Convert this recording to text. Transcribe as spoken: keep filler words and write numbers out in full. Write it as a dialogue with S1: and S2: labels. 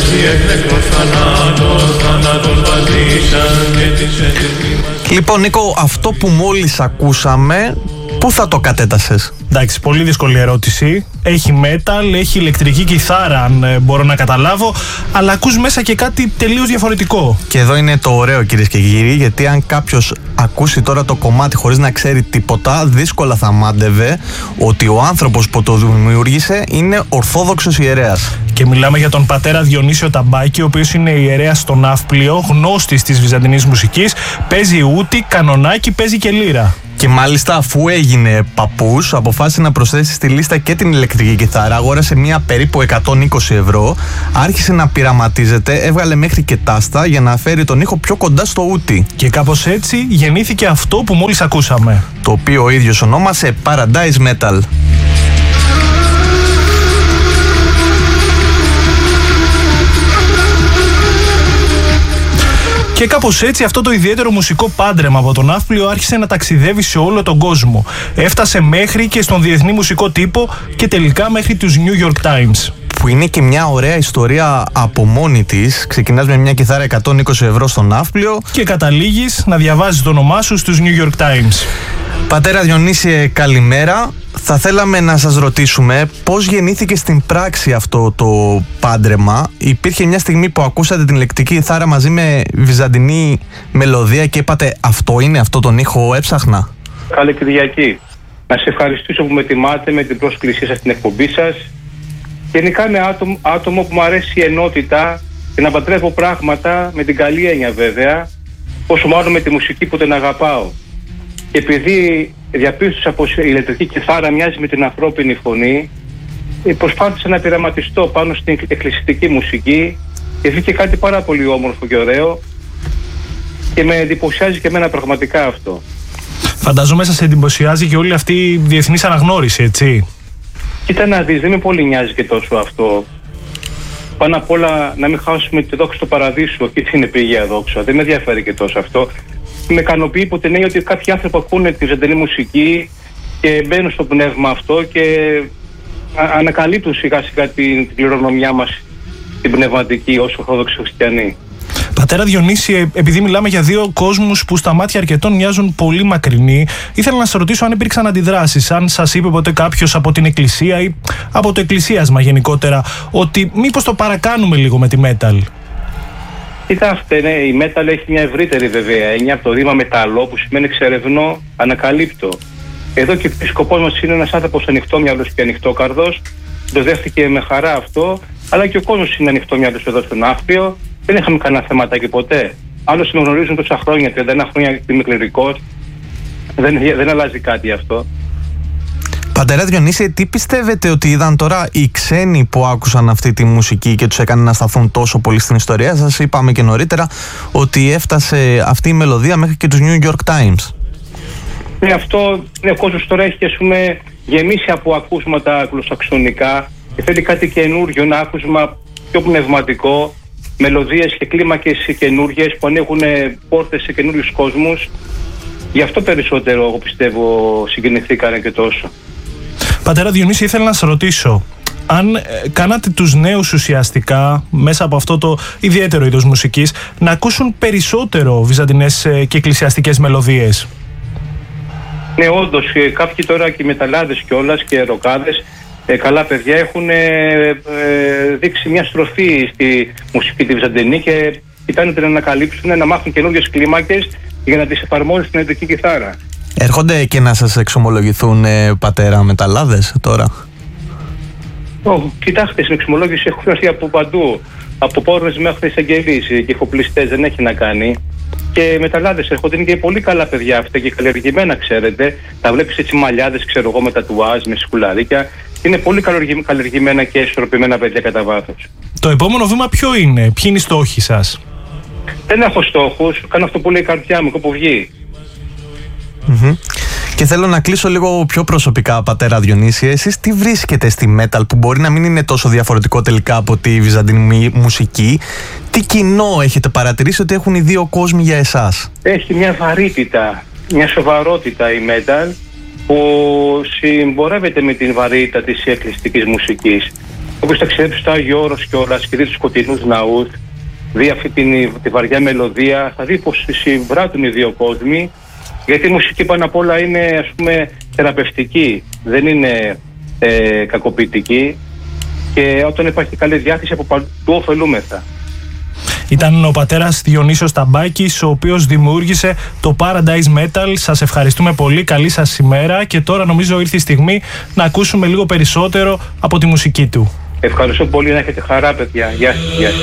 S1: Λοιπόν, Νίκο, αυτό που μόλις ακούσαμε, πού θα το κατέτασες?
S2: Εντάξει, πολύ δύσκολη ερώτηση. Έχει metal, έχει ηλεκτρική κιθάρα, αν ε, μπορώ να καταλάβω, αλλά ακούς μέσα και κάτι τελείως διαφορετικό.
S1: Και εδώ είναι το ωραίο, κυρίες και κύριοι, γιατί αν κάποιος ακούσει τώρα το κομμάτι χωρίς να ξέρει τίποτα, δύσκολα θα μάντευε ότι ο άνθρωπος που το δημιούργησε είναι ορθόδοξος ιερέας.
S2: Και μιλάμε για τον πατέρα Διονύσιο Ταμπάκη, ο οποίος είναι ιερέας στο Ναύπλιο, γνώστης της βυζαντινής μουσικής, παίζει ούτη, κανονάκι, παίζει και λύρα.
S1: Και μάλιστα, αφού έγινε παππούς, αποφάσισε να προσθέσει στη λίστα και την ηλεκτρική κιθάρα. Αγόρασε μία περίπου εκατόν είκοσι ευρώ, άρχισε να πειραματίζεται, έβγαλε μέχρι και τάστα για να φέρει τον ήχο πιο κοντά στο ούτι.
S2: Και κάπως έτσι γεννήθηκε αυτό που μόλις ακούσαμε,
S1: το οποίο ο ίδιος ονόμασε Paradise Metal.
S2: Και κάπως έτσι αυτό το ιδιαίτερο μουσικό πάντρεμα από τον Ναύπλιο άρχισε να ταξιδεύει σε όλο τον κόσμο. Έφτασε μέχρι και στον διεθνή μουσικό τύπο και τελικά μέχρι τους New York Times.
S1: Που είναι και μια ωραία ιστορία από μόνη της. Ξεκινάς με μια κιθάρα εκατόν είκοσι ευρώ στον Ναύπλιο
S2: και καταλήγεις να διαβάζεις το όνομά σου στους New York Times.
S1: Πατέρα Διονύσιε, καλημέρα. Θα θέλαμε να σας ρωτήσουμε πώς γεννήθηκε στην πράξη αυτό το πάντρεμα. Υπήρχε μια στιγμή που ακούσατε την ηλεκτρική κιθάρα μαζί με βυζαντινή μελωδία και είπατε αυτό είναι, αυτό τον ήχο έψαχνα?
S3: Καλή Κυριακή. Να σε ευχαριστήσω που με τιμάτε με την πρόσκλησή σας στην εκπομπή σας. Γενικά είμαι άτομο, άτομο που μου αρέσει η ενότητα και να παντρεύω πράγματα με την καλή έννοια βέβαια, όσο μάλλον με τη μουσική που την αγαπάω. Και επειδή διαπίστωσα πως η ηλεκτρική κιθάρα μοιάζει με την ανθρώπινη φωνή, προσπάθησα να πειραματιστώ πάνω στην εκκλησιαστική μουσική και βγήκε κάτι πάρα πολύ όμορφο και ωραίο και με εντυπωσιάζει και εμένα πραγματικά αυτό.
S2: Φανταζόμαι σας εντυπωσιάζει και όλη αυτή η διεθνής αναγνώριση, έτσι?
S3: Κοίτα να δεις, δεν με πολύ νοιάζει και τόσο αυτό. Πάνω απ' όλα να μην χάσουμε τη δόξα στο παραδείσου, εκεί είναι πηγαία δόξα. Δεν με ενδιαφέρει και τόσο αυτό. Με ικανοποιεί που την έννοια ότι κάποιοι άνθρωποι ακούνε τη βυζαντινή μουσική και μπαίνουν στο πνεύμα αυτό και ανακαλύπτουν σιγά σιγά την κληρονομιά μας, την πνευματική, ως ορθόδοξοι χριστιανοί.
S2: Πατέρα Διονύση, επειδή μιλάμε για δύο κόσμους που στα μάτια αρκετών μοιάζουν πολύ μακρινοί, ήθελα να σας ρωτήσω αν υπήρξαν αντιδράσεις, αν σας είπε ποτέ κάποιος από την εκκλησία ή από το εκκλησίασμα γενικότερα ότι μήπως το παρακάνουμε λίγο με τη metal?
S3: Κοιτάξτε, ναι, η metal έχει μια ευρύτερη βέβαια έννοια από το ρήμα μεταλλό που σημαίνει εξερευνώ, ανακαλύπτω. Εδώ και ο σκοπός μας είναι ένας άνθρωπος ανοιχτόμυαλος και ανοιχτόκαρδος. Το δέχτηκε με χαρά αυτό, αλλά και ο κόσμος είναι ανοιχτόμυαλος εδώ στο Ναύπλιο. Δεν είχαμε κανένα θεματάκι ποτέ. Άλλωστε με γνωρίζουν τόσα χρόνια, τριάντα ένα χρόνια είμαι κληρικός. Δεν, δεν αλλάζει κάτι αυτό.
S1: Πατέρα Διονύση, τι πιστεύετε ότι είδαν τώρα οι ξένοι που άκουσαν αυτή τη μουσική και τους έκανε να σταθούν τόσο πολύ στην ιστορία? Σας είπαμε και νωρίτερα ότι έφτασε αυτή η μελωδία μέχρι και τους New York Times.
S3: Ναι, αυτό ναι, ο κόσμος τώρα έχει ας πούμε, γεμίσει από ακούσματα αγγλοσαξονικά και θέλει κάτι καινούριο, ένα άκουσμα πιο πνευματικό, μελωδίες και κλίμακες καινούριες που ανοίγουν πόρτες σε καινούριους κόσμους. Γι' αυτό περισσότερο, εγώ πιστεύω, συγκινηθήκανε και τόσο.
S2: Πατέρα Διονύση, ήθελα να σας ρωτήσω, αν ε, κάνατε τους νέους ουσιαστικά μέσα από αυτό το ιδιαίτερο είδος μουσικής να ακούσουν περισσότερο βυζαντινές ε, και εκκλησιαστικές μελωδίες?
S3: Ναι, όντως, ε, κάποιοι τώρα και μεταλλάδες κιόλας και ροκάδες, ε, καλά παιδιά, έχουν ε, ε, δείξει μια στροφή στη μουσική τη βυζαντινή και κοιτάνε να ανακαλύψουν, να μάθουν καινούργιες κλίμακες για να τις εφαρμόζουν στην ηλεκτρική κιθάρα.
S1: Έρχονται και να σας εξομολογηθούν, ε, πατέρα, μεταλλάδες τώρα?
S3: Oh, κοιτάξτε, στην εξομολόγηση έχουν έρθει από παντού. Από πόρνες μέχρι εισαγγελείς και ηχοπληστές, δεν έχει να κάνει. Και μεταλλάδες έρχονται, είναι και πολύ καλά παιδιά αυτά και καλλιεργημένα, ξέρετε. Τα βλέπεις έτσι μαλλιάδες, ξέρω εγώ, με τατουάζ, με σκουλαρίκια. Είναι πολύ καλλιεργημένα και ισορροπημένα παιδιά κατά βάθος.
S2: Το επόμενο βήμα ποιο είναι, ποιοι είναι οι στόχοι σας?
S3: Δεν έχω στόχους, κάνω αυτό που λέει η καρδιά μου, κάπου βγει.
S1: Mm-hmm. Και θέλω να κλείσω λίγο πιο προσωπικά, πατέρα Διονύση. Εσείς τι βρίσκετε στη metal που μπορεί να μην είναι τόσο διαφορετικό τελικά από τη βυζαντινή μουσική? Τι κοινό έχετε παρατηρήσει ότι έχουν οι δύο κόσμοι για εσάς?
S3: Έχει μια βαρύτητα, μια σοβαρότητα η metal που συμπορεύεται με την βαρύτητα της εκκληστικής μουσικής. Όποιος ταξιδέψει στο Άγιο Όρος κιόλας και δει τους σκοτεινούς ναούς, δει αυτή την, τη βαριά μελωδία, θα δει πως συμβράτουν οι δύο κόσμοι, γιατί η μουσική πάνω απ' όλα είναι, ας πούμε, θεραπευτική, δεν είναι ε, κακοποιητική, και όταν υπάρχει καλή διάθεση από παντού ωφελούμεθα.
S2: Ήταν ο πατέρας Διονύσιος Ταμπάκης, ο οποίος δημιούργησε το Paradise Metal. Σας ευχαριστούμε πολύ, καλή σας ημέρα, και τώρα νομίζω ήρθε η στιγμή να ακούσουμε λίγο περισσότερο από τη μουσική του.
S3: Ευχαριστώ πολύ, να έχετε χαρά, παιδιά. Γεια σας.